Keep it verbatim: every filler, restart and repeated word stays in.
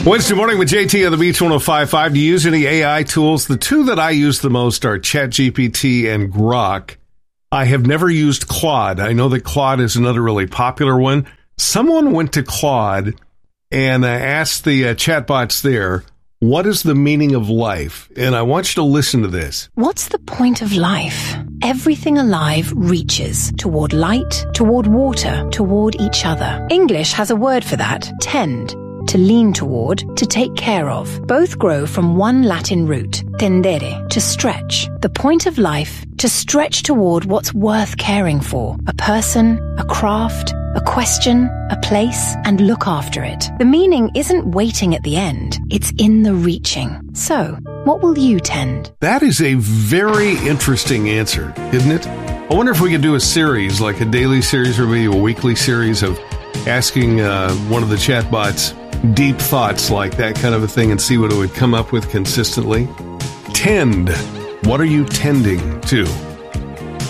Wednesday morning with J T on the Beach one oh five point five. Do you use any A I tools? The two that I use the most are ChatGPT and Grok. I have never used Claude. I know that Claude is another really popular one. Someone went to Claude and uh, asked the uh, chatbots there, what is the meaning of life? And I want you to listen to this. What's the point of life? Everything alive reaches toward light, toward water, toward each other. English has a word for that, tend. To lean toward, to take care of. Both grow from one Latin root, tendere, to stretch. The point of life, to stretch toward what's worth caring for. A person, a craft, a question, a place, and look after it. The meaning isn't waiting at the end, it's in the reaching. So, what will you tend? That is a very interesting answer, isn't it? I wonder if we could do a series, like a daily series or maybe a weekly series of asking uh, one of the chatbots deep thoughts like that kind of a thing and see what it would come up with consistently. Tend. What are you tending to?